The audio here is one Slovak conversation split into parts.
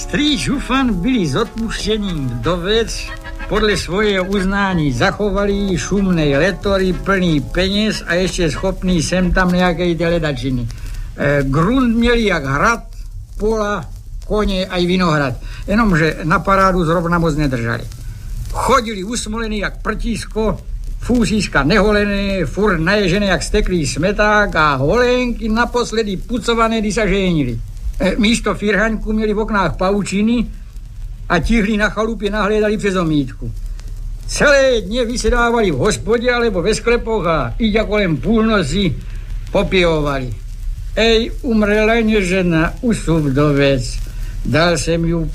Strý Žufan byli s odpuštěním vdovec podle svojho uznání zachovali šumnej letory plný peněz a ještě schopný sem tam nějakej teledačiny. Grunt měli jak hrad, pola, koně a i vinohrad, jenomže na parádu zrovna moc nedržali. Chodili usmolený jak prtísko, fúsiska neholené, furt naježené jak steklý smeták a holenky naposledy pucované, když se ženili. Místo firhaňku měli v oknách paučiny a tihli na chalupě nahlédali přes omítku. Celé dně vysedávali v hospodě alebo ve sklepoch a iďa kolem půlnoci popijovali. Ej, umrela nežena, usub dovec. Dal jsem ju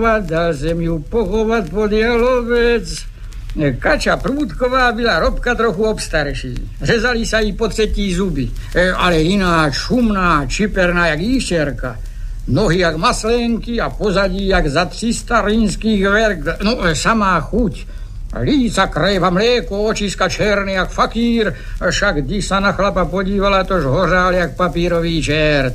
pochovat pod jalovec. Kača Průdková byla Robka trochu obstarší. Řezali se jí po třetí zuby, ale jiná šumná, čiperná jak jíštěrka. Nohy jak maslenky a pozadí jak za 300 rýnských verk. No, samá chuť. Líca kreva mléko, očiska černý jak fakír. Však když se na chlapa podívala, tož hořál jak papírový čert.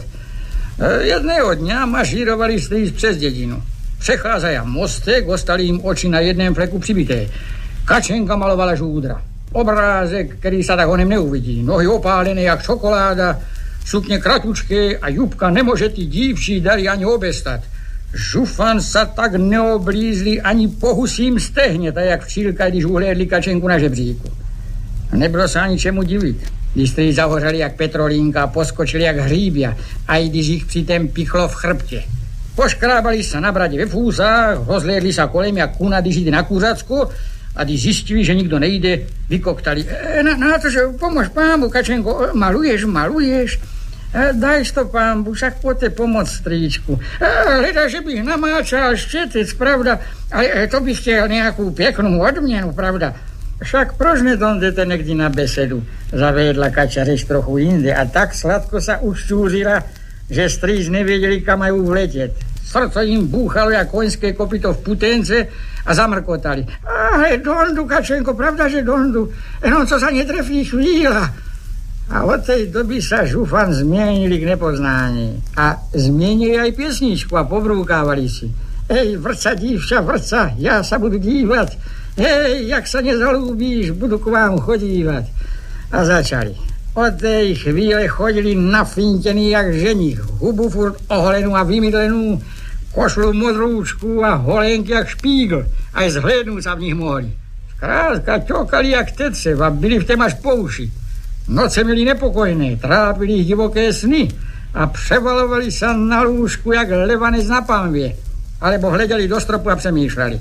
Jedného dňa mašírovali strýc přes dědinu. Přecházají mostek, ostali jim oči na jednom fleku přibité. Kačenka malovala žúdra. Obrázek, který se tak honem neuvidí. Nohy opálené jak čokoláda, sukně kratučké a jubka nemůže ty dívčí dary ani obestat. Žufan se tak neoblízli ani po husím stehně, tak jak včílka, když uhlédli Kačenku na žebříku. Nebylo se ani čemu divit, když strý zahořeli jak petrolínka a poskočili jak hříbia, a i když jich přitom pichlo v chrbtě. Poškrábali se na bradě ve fúsách, rozhlédli se kolem jak kuna, když jde na kuřacku, a když zjistili, že nikdo nejde, vykoktali. Na to, že pomož pámu, Kačenko, maluješ? Daj to, pámbu, však pojďte pomoct, strýčku. Hleda, že bych namáčal štětec, pravda, ale to bych chtěl nějakou pěknou odměnu, pravda. Však proč nejdete někdy na besedu? Zavedla Kača řeč trochu jinde a tak sladko se ušťůřila, že strýc nevěděli, kam mají vletět. Srdce jim búchalo jak koňské kopyto v putence a zamrkotali. Dondu, Kačenko, pravda, že dondu. Jenom co se netrefí chvíla. A od tej doby sa Žufan zmienili k nepoznání. A zmienili aj piesničku a povrúkávali si. Ej, vrca, dívča, vrca, ja sa budu dívať. Ej, jak sa nezalúbíš, budu k vám chodívať. A začali. Od tej chvíle chodili nafintení jak ženich. Hubu furt oholenú a vymydlenú, košlu modrúčku a holenky jak špígl. Aj zhlédnúť sa v nich mohli. Skrátka ťokali jak tece a byli v tém až po uši. Noce byli nepokojné, trápili ich divoké sny a převalovali sa na lůžku jak levanec na panvě, alebo hledali do stropu a přemýšľali.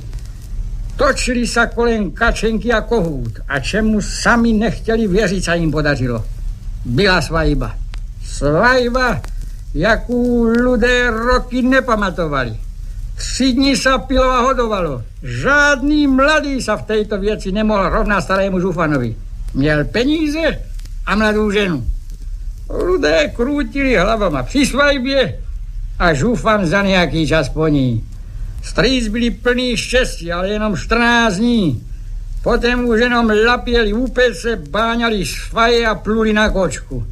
Točili sa kolem Kačenky a kohút a čemu sami nechtěli věřit, sa jim podařilo. Byla svajba. Svajba, jakou ľudé roky nepamatovali. 3 dní sa pilo a hodovalo. Žádný mladý sa v tejto věci nemohl rovnat starému Žufanovi. Měl peníze a mladou ženu. Ľudé krútili hlavama při svajbě a Žufan za nějaký čas po ní. Strýc byli plný štěstí, ale jenom 14 dní. Potom už jenom lapěli úpece, báňali svaje a pluli na kočku.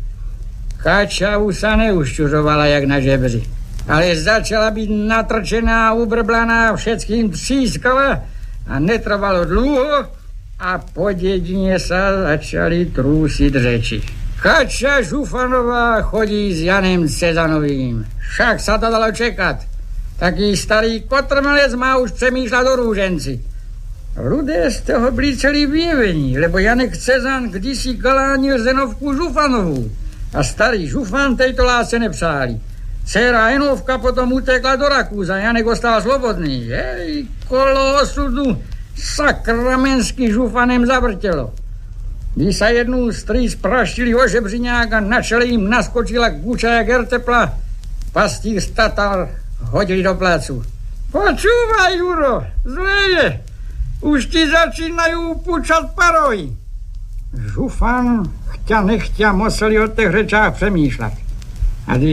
Kača už sa neušťužovala jak na žebři, ale začala být natrčená, ubrblaná, všetkým třískala a netrvalo dlouho a po dědině sa začali trúsiť řeči. Kača Žufanová chodí s Janem Cezanovým. Však sa to dalo čekat. Taký starý kotrmelec má už přemýšľať o rúženci. Ľudé z toho byli celý vyjevení, lebo Janek Cezan kdysi kalánil Zenovku Žufanovú a starý Žufan tejto lásce nepřáli. Dcera Enovka potom utekla do Rakúza, Janek ostal slobodný. Jej, kolo osudu sakramenský Žufanem zavrtelo. Když sa jednou strýc praštili o žebřiňák a na čele jim naskočila kúča jak ertepla, pastýr statal, hodili do plácu. Počúvaj, Juro, zle je. Už ti začínajú púčať paroji. Žufan chťa nechťa museli o těch řečách přemýšľať. A